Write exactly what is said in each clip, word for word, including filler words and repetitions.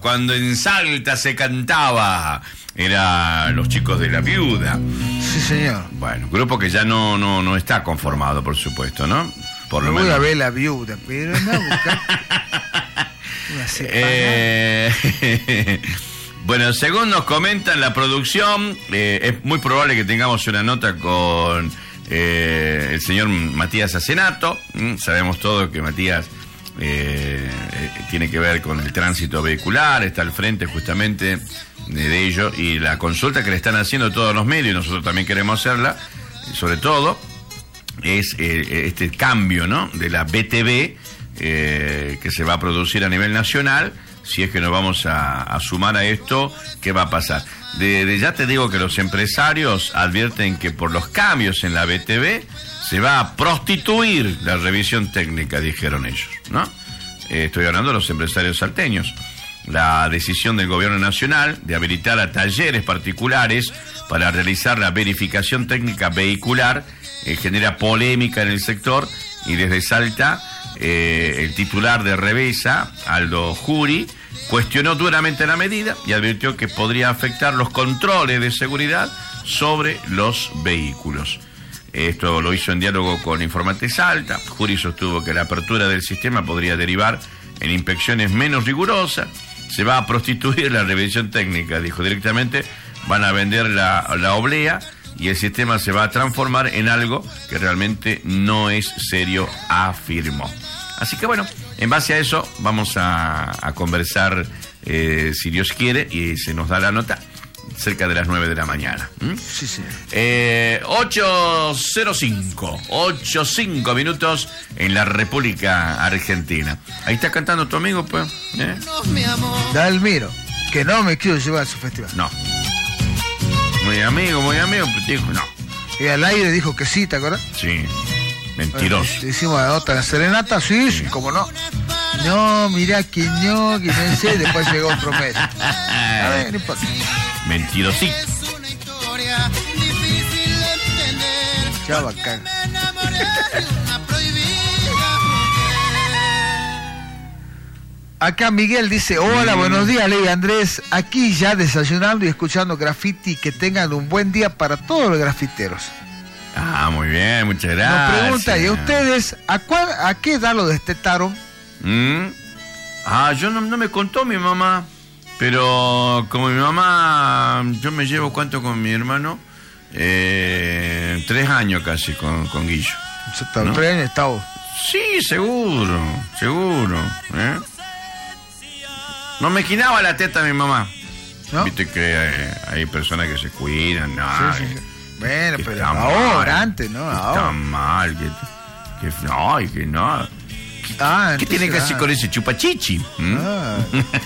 cuando en Salta se cantaba. Era Los Chicos de la Viuda. Sí, señor. Bueno, grupo que ya no, no, no está conformado, por supuesto, ¿no? Por lo Me menos. voy a ver La Viuda, pero no buscar una eh... Bueno, según nos comentan la producción, eh, es muy probable que tengamos una nota con eh, el señor Matías Acenato. ¿Mm? Sabemos todos que Matías eh, eh, tiene que ver con el tránsito vehicular, está al frente justamente de, de ello, y la consulta que le están haciendo todos los medios, y nosotros también queremos hacerla, sobre todo, es eh, este cambio, ¿no?, de la B T V eh, que se va a producir a nivel nacional. Si es que nos vamos a, a sumar a esto, ¿qué va a pasar? De, de ya te digo que los empresarios advierten que por los cambios en la B T V se va a prostituir la revisión técnica, dijeron ellos, ¿no? Eh, estoy hablando de los empresarios salteños. La decisión del gobierno nacional de habilitar a talleres particulares para realizar la verificación técnica vehicular eh, genera polémica en el sector, y desde Salta eh, el titular de Revesa, Aldo Juri, cuestionó duramente la medida y advirtió que podría afectar los controles de seguridad sobre los vehículos. Esto lo hizo en diálogo con Informate Salta. Juri sostuvo que la apertura del sistema podría derivar en inspecciones menos rigurosas. Se va a prostituir la revisión técnica, dijo. Directamente van a vender la, la oblea y el sistema se va a transformar en algo que realmente no es serio, afirmó. Así que bueno, en base a eso vamos a, a conversar, eh, si Dios quiere, y se nos da la nota cerca de las nueve de la mañana. ¿Mm? Sí, sí. Eh, ocho cero cinco, ocho cinco minutos en la República Argentina. Ahí está cantando tu amigo, pues. ¿Eh? Dalmiro, que no me quiero llevar a su festival. No. Muy amigo, muy amigo, pero dijo no. Y al aire dijo que sí, ¿te acuerdas? Sí. Mentiroso. Bueno, hicimos la nota de la serenata, sí, sí, cómo no. No, mirá que no, que no sé, después llegó otro mes. A ver, no importa. Mentirosí. Ya bacán. Acá Miguel dice, hola, buenos días, Ley Andrés, aquí ya desayunando y escuchando graffiti, que tengan un buen día para todos los grafiteros. Ah, muy bien, muchas gracias. Nos pregunta, ¿y a ustedes a, cuál, a qué edad lo destetaron? ¿Mm? Ah, yo no, no me contó mi mamá, pero como mi mamá, yo me llevo, ¿cuánto con mi hermano? Eh, tres años casi con, con Guillo. ¿No? ¿Tres años estado? Sí, seguro, seguro, ¿eh? No me quinaba la teta mi mamá. ¿No? Viste que eh, hay personas que se cuidan, no. Sí, sí, sí. Bueno, pero ahora, mal, antes, ¿no? Está ahora. mal, que, que no, y que no. ¿Qué, ah, ¿qué tiene que hacer ah. con ese chupachichi? ¿Mm? Ah.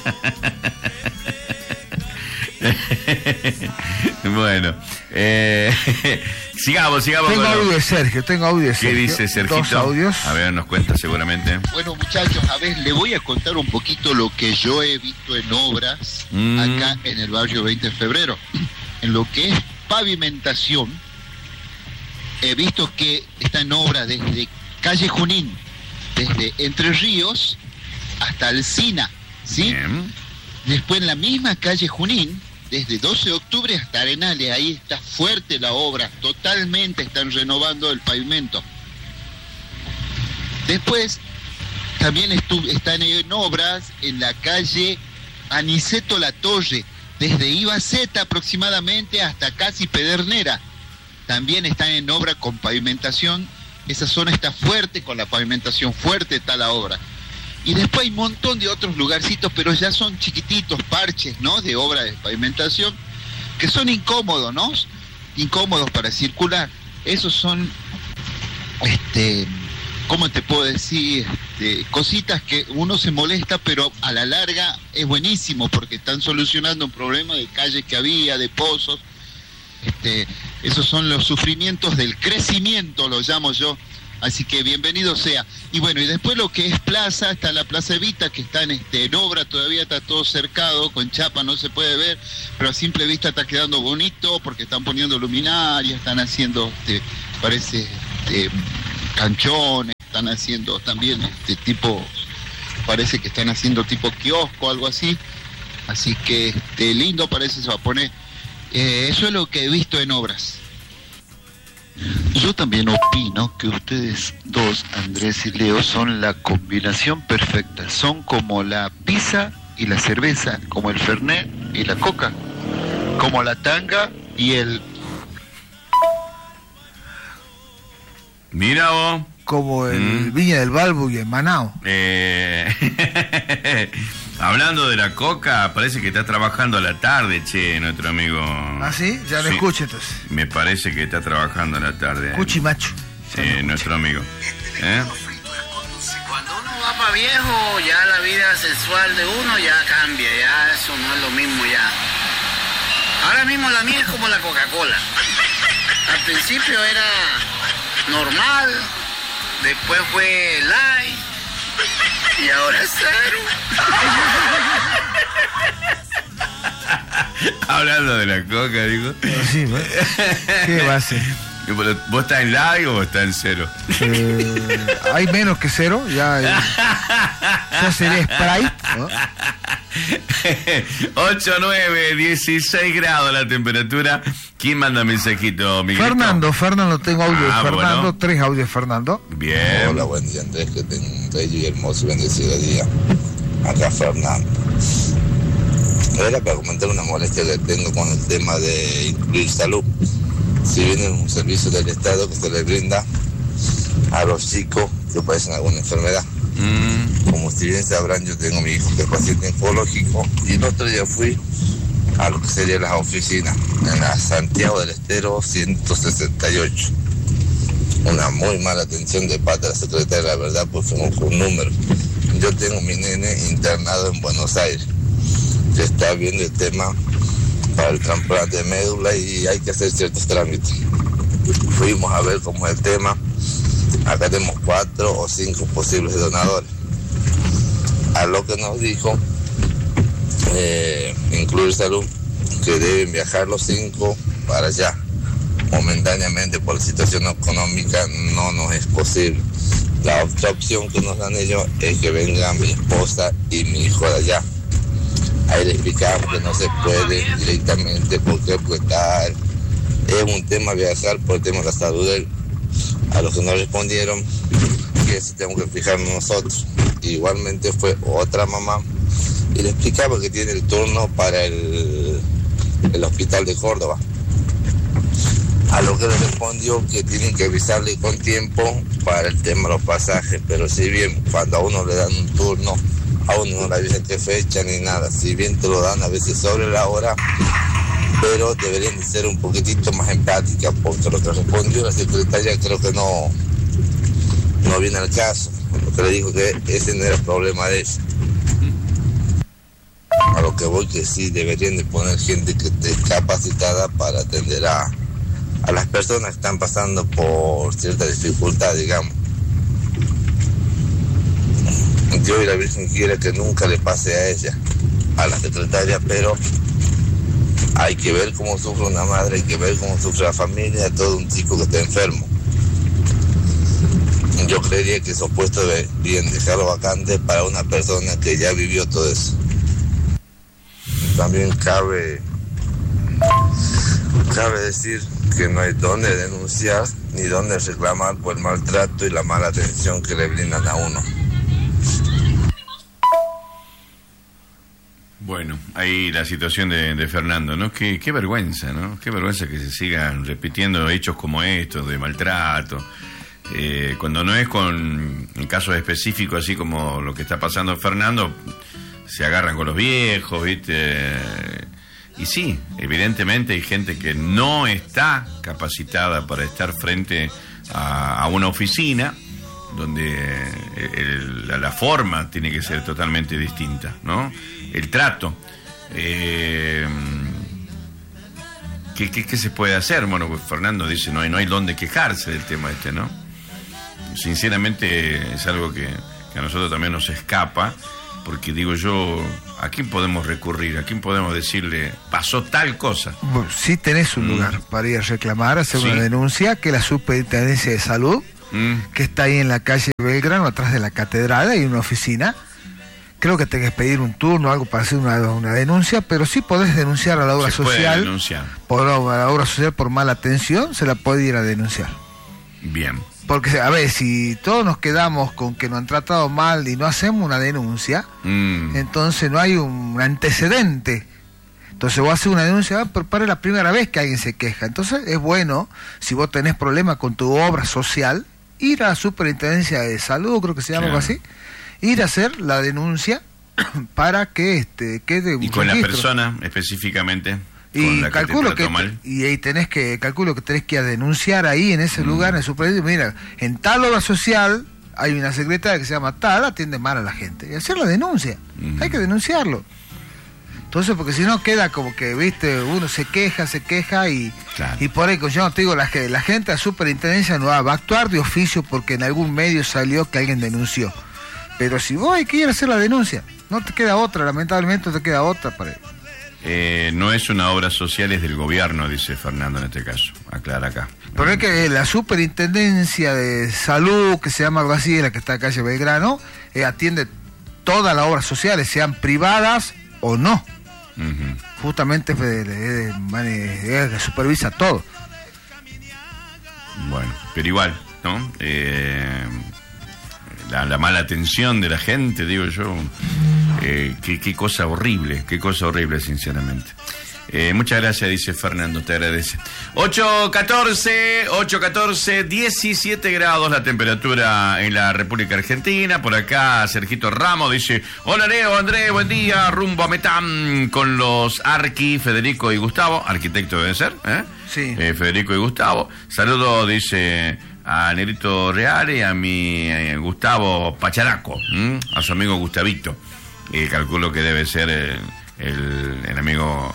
Bueno, eh, sigamos, sigamos. Tengo audio de Sergio, tengo audio de Sergio. ¿Qué dice Sergio? Dos audios. A ver, nos cuenta seguramente. Bueno, muchachos, a ver, le voy a contar un poquito lo que yo he visto en obras mm. acá en el barrio veinte de febrero. En lo que es pavimentación, he visto que está en obra desde calle Junín, desde Entre Ríos hasta Alsina, ¿sí? Bien. Después en la misma calle Junín, desde doce de octubre hasta Arenales, ahí está fuerte la obra, totalmente están renovando el pavimento. Después también estu- están en obras en la calle Aniceto La Torre, desde Ibaceta aproximadamente hasta casi Pedernera. También están en obra con pavimentación. Esa zona está fuerte, con la pavimentación fuerte está la obra. Y después hay un montón de otros lugarcitos, pero ya son chiquititos, parches, ¿no?, de obra de pavimentación, que son incómodos, ¿no? Incómodos para circular. Esos son, este, ¿cómo te puedo decir? Este, cositas que uno se molesta, pero a la larga es buenísimo, porque están solucionando un problema de calles que había, de pozos. Este, esos son los sufrimientos del crecimiento, lo llamo yo. Así que bienvenido sea. Y bueno, y después lo que es plaza, está la Plaza Evita, que está en, este, en obra, todavía está todo cercado, con chapa no se puede ver, pero a simple vista está quedando bonito, porque están poniendo luminarias, están haciendo, este, parece, este, canchones, están haciendo también este tipo, parece que están haciendo tipo kiosco, algo así. Así que este, lindo parece se va a poner. Eh, eso es lo que he visto en obras. Yo también opino que ustedes dos, Andrés y Leo, son la combinación perfecta. Son como la pizza y la cerveza, como el Fernet y la coca, como la tanga y el... Mira vos. Como el Mm. Viña del Balbo y el Manao. Eh, hablando de la coca, parece que está trabajando a la tarde, che, nuestro amigo. ¿Ah, sí? Ya lo Sí. escucho entonces. Me parece que está trabajando a la tarde. Cuchi macho. Sí, nuestro amigo. ¿Eh? Cuando uno va para viejo, ya la vida sexual de uno ya cambia, ya eso no es lo mismo ya. Ahora mismo la mía es como la Coca-Cola. Al principio era normal, después fue light y ahora es cero. Hablando de la coca, digo. Sí, ¿no? ¿Qué va a ser? ¿Vos estás en live o estás en cero? Eh, hay menos que cero, ya, eh, ya sería Sprite, ¿no? ocho, nueve, dieciséis grados la temperatura. ¿Quién manda mensajito, Miguelito? Fernando, Fernando, tengo audio de Ah, Fernando, bueno. tres audios de Fernando. Bien. Hola, buen día Andrés, que tenga un bello y hermoso y bendecido día. Acá Fernando. Era para comentar una molestia que tengo con el tema de incluir salud. Si bien es un servicio del Estado que se le brinda a los chicos que padecen alguna enfermedad. Mm. Como si bien sabrán, yo tengo mi hijo que es paciente oncológico y el otro día fui a lo que serían las oficinas en la Santiago del Estero ciento sesenta y ocho. Una muy mala atención de parte de la secretaria, la verdad, pues fuimos con un número. Yo tengo mi nene internado en Buenos Aires. Se está viendo el tema para el trasplante de médula y hay que hacer ciertos trámites. Fuimos a ver cómo es el tema. Acá tenemos cuatro o cinco posibles donadores. A lo que nos dijo, eh, incluir salud, que deben viajar los cinco para allá. Momentáneamente por la situación económica no nos es posible. La otra opción que nos dan ellos es que venga mi esposa y mi hijo de allá. Ahí le explicamos que no se puede directamente porque pues, está, es un tema viajar por el tema de la salud de él. A los que no respondieron que eso tenemos que fijarnos nosotros. Igualmente fue otra mamá y le explicaba que tiene el turno para el, el hospital de Córdoba. A lo que le respondió que tienen que avisarle con tiempo para el tema de los pasajes, pero si bien cuando a uno le dan un turno, a uno no le avisan qué fecha ni nada, si bien te lo dan a veces sobre la hora, pero deberían de ser un poquitito más empáticas, porque lo que respondió la secretaria creo que no, no viene al caso, lo que le dijo que ese no era el problema de ella. A lo que voy que sí deberían de poner gente que esté capacitada para atender a, a las personas que están pasando por cierta dificultad, digamos. Dios y la Virgen quiere que nunca le pase a ella, a la secretaria, pero hay que ver cómo sufre una madre, hay que ver cómo sufre la familia, todo un chico que está enfermo. Yo creería que esos puestos deberían dejarlo vacante para una persona que ya vivió todo eso. También cabe, cabe decir que no hay dónde denunciar ni dónde reclamar por el maltrato y la mala atención que le brindan a uno. Bueno, ahí la situación de, de Fernando, ¿no? Qué, qué vergüenza, ¿no? Qué vergüenza que se sigan repitiendo hechos como estos, de maltrato, eh, cuando no es con casos específicos, así como lo que está pasando Fernando, se agarran con los viejos, ¿viste? Y sí, evidentemente hay gente que no está capacitada para estar frente a, a una oficina, donde el, la, la forma tiene que ser totalmente distinta, ¿no? El trato. Eh, ¿qué, qué, ¿Qué se puede hacer? Bueno, pues Fernando dice, no hay, no hay dónde quejarse del tema este, ¿no? Sinceramente es algo que, que a nosotros también nos escapa, porque digo yo, ¿a quién podemos recurrir? ¿A quién podemos decirle, pasó tal cosa? Bueno, sí tenés un Mm. lugar para ir a reclamar, hacer Sí. una denuncia, que la Superintendencia de Salud, Mm. que está ahí en la calle Belgrano, atrás de la catedral, hay una oficina creo que tenés que pedir un turno o algo para hacer una, una denuncia, pero sí podés denunciar a la obra Se puede social. denunciar. Por a la obra social por mala atención, se la puede ir a denunciar. Bien. Porque, a ver, si todos nos quedamos con que nos han tratado mal y no hacemos una denuncia, Mm. entonces no hay un antecedente. Entonces vos haces una denuncia, ah, pero para la primera vez que alguien se queja. Entonces es bueno, si vos tenés problemas con tu obra social, ir a la Superintendencia de Salud, creo que se llama Claro. algo así, ir a hacer la denuncia para que este quede un Y con la registro. persona específicamente. Y con la que calculo te que trató mal. y ahí tenés que calculo que tenés que ir a denunciar ahí en ese Mm. lugar, en el superintendencia, mira, en tal obra social hay una secretaria que se llama tal, atiende mal a la gente, y hacer la denuncia. Mm. Hay que denunciarlo. Entonces, porque si no queda como que, viste, uno se queja, se queja y, Claro. y por ahí, yo no te digo, la, ge- la gente de la superintendencia no va, va a actuar de oficio porque en algún medio salió que alguien denunció. Pero si vos hay que ir a hacer la denuncia, no te queda otra, lamentablemente no te queda otra para él. Eh, no es una obra social, es del gobierno, dice Fernando en este caso. Aclara acá. Pero es que la Superintendencia de Salud, que se llama algo así, la que está en calle Belgrano, eh, atiende todas las obras sociales, sean privadas o no. Ujú. Justamente eh, eh, eh, eh, supervisa todo. Bueno, pero igual, ¿no? Eh, la, la mala atención de la gente, digo yo, eh, qué, qué cosa horrible, qué cosa horrible, sinceramente. Eh, muchas gracias, dice Fernando, te agradece. ocho catorce, ocho catorce, diecisiete grados la temperatura en la República Argentina. Por acá Sergito Ramos dice: hola Leo, Andrés, buen día, rumbo a Metán con los Arqui, Federico y Gustavo, arquitecto debe ser, ¿eh? Sí. Eh, Federico y Gustavo. Saludo, dice, a Nerito Reale y a mi eh, Gustavo Pacharaco, ¿m? A su amigo Gustavito. Eh, calculo que debe ser eh, el, el amigo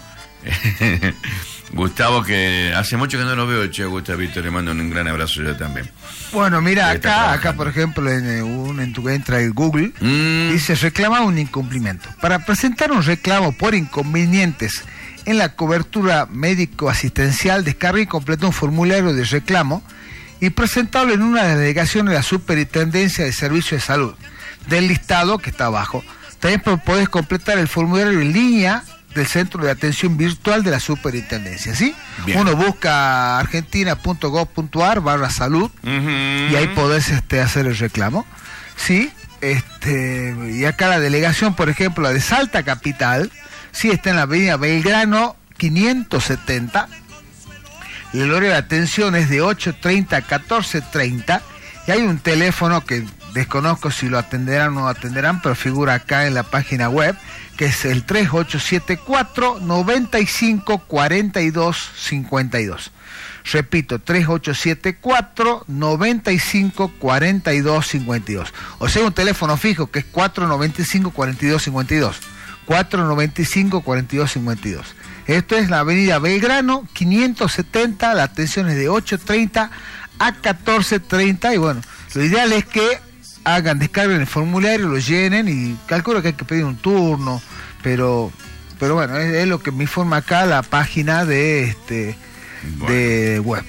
Gustavo, que hace mucho que no lo veo, che, Gustavito, le mando un gran abrazo yo también. Bueno, mira, Ahí está acá, trabajando. acá por ejemplo, en, eh, un, en tu entra el Google, Mm. dice reclama un incumplimiento. Para presentar un reclamo por inconvenientes en la cobertura médico-asistencial, descarga y completa un formulario de reclamo y presentarlo en una delegación de la Superintendencia de Servicios de Salud, del listado que está abajo. También podés completar el formulario en línea del Centro de Atención Virtual de la Superintendencia, ¿sí? Bien. Uno busca argentina punto gov punto ar barra salud Ujú. y ahí podés este, hacer el reclamo, ¿sí? Este, y acá la delegación, por ejemplo, la de Salta Capital, sí, está en la avenida Belgrano quinientos setenta, el horario de atención es de ocho treinta a catorce treinta, y hay un teléfono que desconozco si lo atenderán o no atenderán, pero figura acá en la página web, que es el tres ocho siete cuatro, nueve cinco cuatro dos cinco dos. Repito, tres ocho siete cuatro, nueve cinco cuatro dos cinco dos. O sea, un teléfono fijo que es cuatro nueve cinco cuatro dos cinco dos. cuatro nueve cinco cuatro dos cinco dos. Esto es la avenida Belgrano quinientos setenta, la atención es de ocho treinta a catorce treinta, y bueno, lo ideal es que hagan, descarguen el formulario, lo llenen, y calculo que hay que pedir un turno, pero pero bueno, es, es lo que me informa acá la página de este Bueno. de web.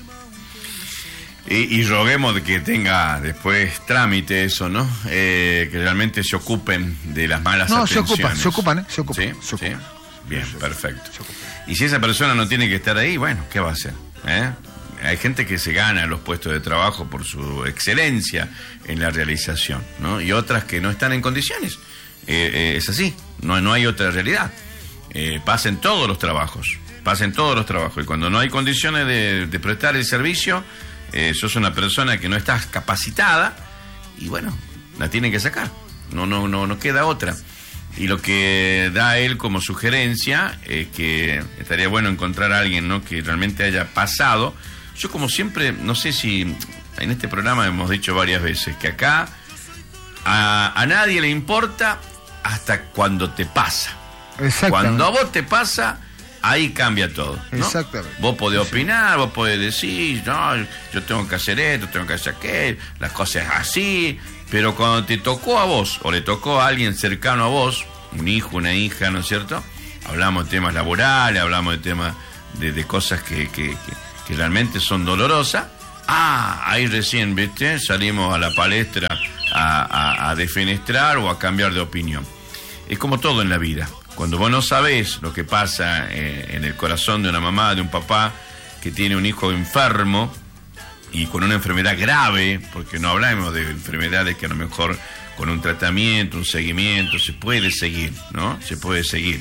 Y, y roguemos de que tenga después trámite eso, ¿no? Eh, que realmente se ocupen de las malas No, se atenciones. ocupan, se ocupan, ¿eh? Se ocupan, ¿Sí? se ocupan. ¿Sí? Bien, perfecto. Y si esa persona no tiene que estar ahí, bueno, ¿qué va a hacer? ¿Eh? Hay gente que se gana los puestos de trabajo por su excelencia en la realización, ¿no? Y otras que no están en condiciones. Eh, eh, es así, no, no hay otra realidad. Eh, pasen todos los trabajos, pasen todos los trabajos. Y cuando no hay condiciones de, de prestar el servicio, eh, sos una persona que no estás capacitada y bueno, la tienen que sacar. No, no, no, no queda otra. Y lo que da él como sugerencia es que estaría bueno encontrar a alguien, ¿no?, que realmente haya pasado. Yo, como siempre, no sé si en este programa hemos dicho varias veces que acá a, a nadie le importa hasta cuando te pasa. Exactamente. Cuando a vos te pasa, ahí cambia todo, ¿no? Exactamente. Vos podés opinar, vos podés decir, no, yo tengo que hacer esto, tengo que hacer aquello, las cosas es así, pero cuando te tocó a vos, o le tocó a alguien cercano a vos, un hijo, una hija, ¿no es cierto? Hablamos de temas laborales, hablamos de temas de, de cosas que, que, que, que realmente son dolorosas. Ah, ahí recién, ¿viste? Salimos a la palestra a, a, a defenestrar o a cambiar de opinión. Es como todo en la vida. Cuando vos no sabés lo que pasa eh, en el corazón de una mamá, de un papá que tiene un hijo enfermo y con una enfermedad grave, porque no hablamos de enfermedades que a lo mejor con un tratamiento, un seguimiento, se puede seguir, ¿no? Se puede seguir.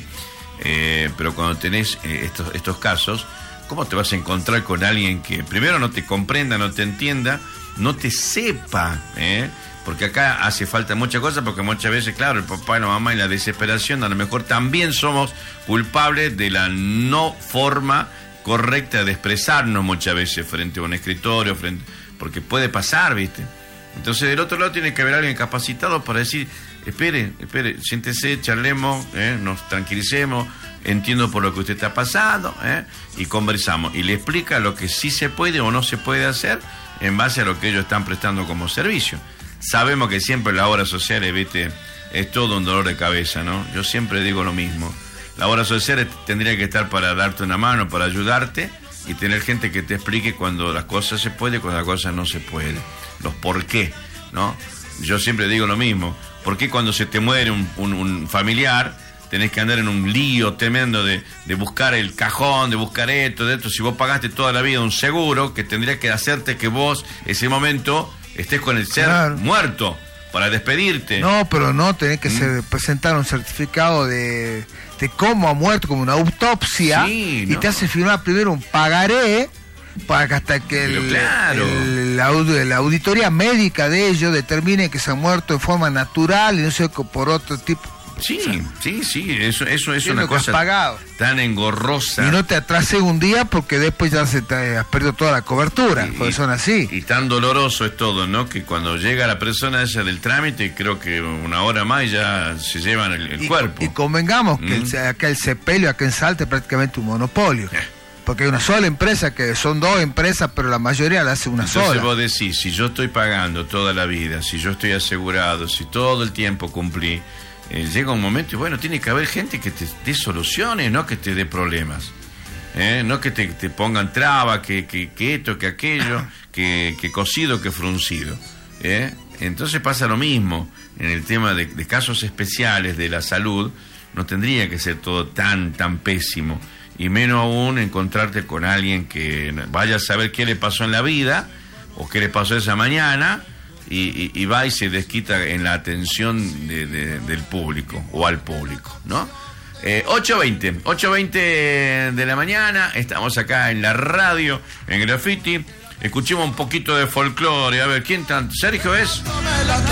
Eh, pero cuando tenés eh, estos, estos casos, ¿cómo te vas a encontrar con alguien que primero no te comprenda, no te entienda, no te sepa, ¿eh? Porque acá hace falta muchas cosas, porque muchas veces, claro, el papá y la mamá y la desesperación, a lo mejor también somos culpables de la no forma correcta de expresarnos muchas veces frente a un escritorio, frente, porque puede pasar, ¿viste? Entonces del otro lado tiene que haber alguien capacitado para decir, espere, espere, siéntese, charlemos, ¿eh? Nos tranquilicemos, entiendo por lo que usted está pasando, ¿eh? Y conversamos, y le explica lo que sí se puede o no se puede hacer en base a lo que ellos están prestando como servicio. Sabemos que siempre la obra social, ¿viste? Es todo un dolor de cabeza, ¿no? Yo siempre digo lo mismo. La obra social tendría que estar para darte una mano, para ayudarte y tener gente que te explique cuando las cosas se pueden y cuando las cosas no se pueden. Los por qué, ¿no? Yo siempre digo lo mismo. ¿Por qué cuando se te muere un, un, un familiar tenés que andar en un lío tremendo de, de buscar el cajón, de buscar esto, de esto? Si vos pagaste toda la vida un seguro que tendría que hacerte que vos, ese momento, estés con el ser claro. muerto para despedirte. No, pero no, tenés que ¿Mm? ser, presentar un certificado de, de cómo ha muerto, como una autopsia, sí, y no. te hace firmar primero un pagaré para que hasta que el, claro. el, la, la auditoría médica de ellos determine que se ha muerto de forma natural y no sé, por otro tipo. Sí, o sea, sí, sí, eso, eso es una cosa tan engorrosa. Y no te atrases un día porque después ya se te has perdido toda la cobertura, y, porque son así. Y tan doloroso es todo, ¿no? Que cuando llega la persona esa del trámite, creo que una hora más ya se llevan el, el y, cuerpo. Y convengamos ¿Mm? que el, acá el sepelio, acá en Salta, es prácticamente un monopolio. Eh. Porque hay una sola empresa, que son dos empresas, pero la mayoría la hace una Entonces sola. Vos decís, si yo estoy pagando toda la vida, si yo estoy asegurado, si todo el tiempo cumplí, Eh, llega un momento y bueno, tiene que haber gente que te dé soluciones, no que te dé problemas, ¿eh? No que te, te pongan trabas, que, que, que esto, que aquello, que, que cocido, que fruncido, ¿eh? Entonces pasa lo mismo en el tema de, de casos especiales de la salud. No tendría que ser todo tan, tan pésimo, y menos aún encontrarte con alguien que vaya a saber qué le pasó en la vida o qué le pasó esa mañana. Y, y, y va y se desquita en la atención de, de, del público o al público, ¿no? Eh, ocho veinte, ocho veinte de la mañana, estamos acá en la radio, en Graffiti. Escuchemos un poquito de folclore. A ver, ¿quién tan? ¿Sergio es?